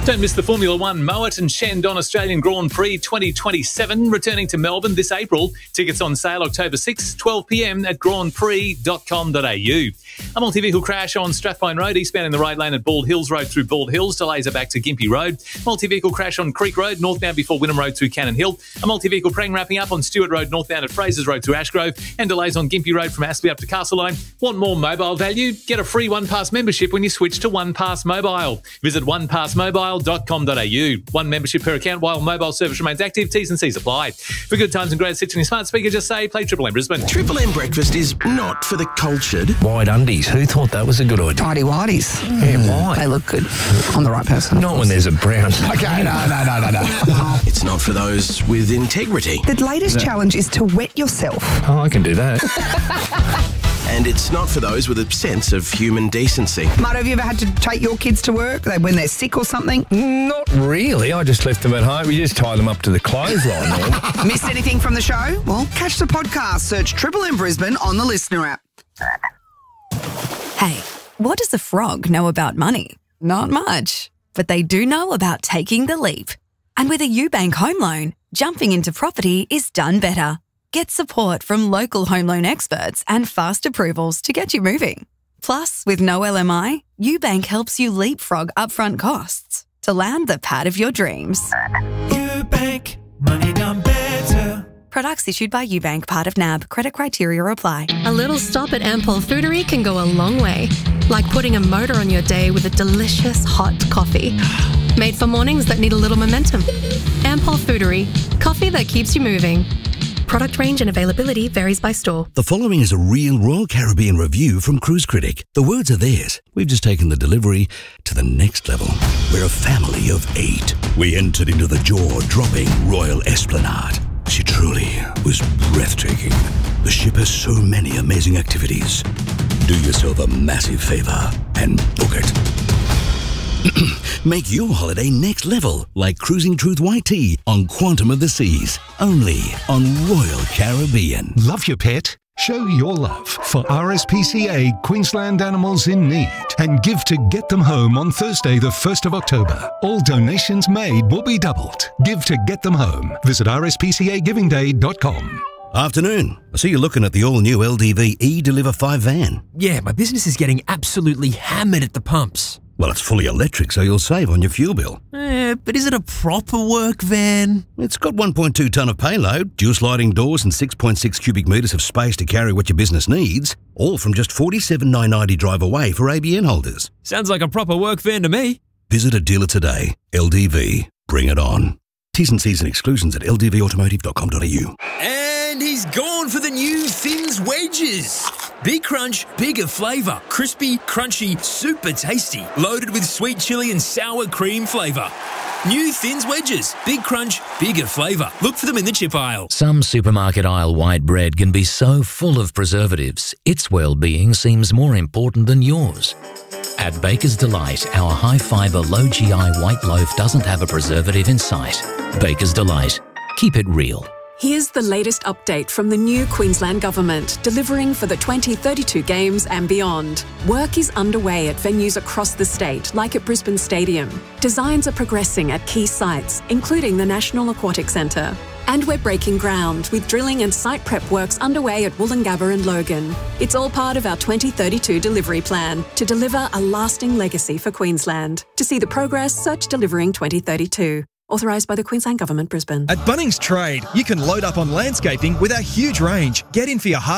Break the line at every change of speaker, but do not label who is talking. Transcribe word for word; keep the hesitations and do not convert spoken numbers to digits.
Don't miss the Formula One Moet and Shandon Australian Grand Prix twenty twenty-seven, returning to Melbourne this April. Tickets on sale October sixth, twelve p m at grand prix dot com dot a u. A multi-vehicle crash on Strathpine Road, eastbound in the right lane at Bald Hills Road through Bald Hills. Delays are back to Gympie Road. Multi-vehicle crash on Creek Road, northbound before Wynnum Road through Cannon Hill. A multi-vehicle prang wrapping up on Stewart Road, northbound at Fraser's Road through Ashgrove. And delays on Gympie Road from Aspie up to Castle Line. Want more mobile value? Get a free One Pass membership when you switch to One Pass Mobile. Visit one pass mobile dot com dot a u. One membership per account while mobile service remains active. T's and C's apply. For good times and great sit on your smart speaker, just say play Triple M Brisbane.
Triple M breakfast is not for the cultured.
Wide undies. Who thought that was a good idea?
Tidy whities.
Yeah, why?
They look good. I'm the right person.
Not when there's a brown.
Okay, no, no, no, no, no.
It's not for those with integrity.
The latest challenge is to wet yourself.
Oh, I can do that.
And it's not for those with a sense of human decency.
Marta, have you ever had to take your kids to work they- when they're sick or something?
Not really. I just left them at home. We just tie them up to the clothesline. Norm.
Missed anything from the show? Well, catch the podcast. Search Triple M Brisbane on the Listener app.
Hey, what does a frog know about money? Not much. But they do know about taking the leap. And with a UBank home loan, jumping into property is done better. Get support from local home loan experts and fast approvals to get you moving. Plus, with no L M I, UBank helps you leapfrog upfront costs to land the pad of your dreams.
UBank, money done better.
Products issued by UBank, part of N A B. Credit criteria apply.
A little stop at Ampol Foodery can go a long way. Like putting a motor on your day with a delicious hot coffee. Made for mornings that need a little momentum. Ampol Foodery, coffee that keeps you moving. Product range and availability varies by store.
The following is a real Royal Caribbean review from Cruise Critic. The words are theirs. We've just taken the delivery to the next level. We're a family of eight. We entered into the jaw-dropping Royal Esplanade. She truly was breathtaking. The ship has so many amazing activities. Do yourself a massive favour and book it. Make your holiday next level, like Cruising Truth White Tea on Quantum of the Seas, only on Royal Caribbean.
Love your pet? Show your love for R S P C A Queensland Animals in Need and give to Get Them Home on Thursday the first of October. All donations made will be doubled. Give to Get Them Home. Visit r s p c a giving day dot com.
Afternoon. I see you're looking at the all-new L D V E-Deliver five van.
Yeah, my business is getting absolutely hammered at the pumps.
Well, it's fully electric, so you'll save on your fuel bill.
Eh, but is it a proper work van?
It's got one point two tonne of payload, dual sliding doors and six point six cubic metres of space to carry what your business needs, all from just forty-seven thousand nine hundred ninety drive away for A B N holders.
Sounds like a proper work van to me.
Visit a dealer today. L D V. Bring it on. T's and C's and exclusions at l d v automotive dot com dot a u.
And he's gone for the new Thins wedges. Big crunch, bigger flavour. Crispy, crunchy, super tasty. Loaded with sweet chilli and sour cream flavour. New Thins wedges. Big crunch, bigger flavour. Look for them in the chip aisle.
Some supermarket aisle white bread can be so full of preservatives, its well-being seems more important than yours. At Baker's Delight, our high-fibre, low-G I white loaf doesn't have a preservative in sight. Baker's Delight. Keep it real.
Here's the latest update from the new Queensland Government, delivering for the twenty thirty-two Games and beyond. Work is underway at venues across the state, like at Brisbane Stadium. Designs are progressing at key sites, including the National Aquatic Centre. And we're breaking ground, with drilling and site prep works underway at Woolloongabba and Logan. It's all part of our twenty thirty-two delivery plan to deliver a lasting legacy for Queensland. To see the progress, search Delivering twenty thirty-two. Authorised by the Queensland Government, Brisbane.
At Bunnings Trade, you can load up on landscaping with our huge range. Get in for your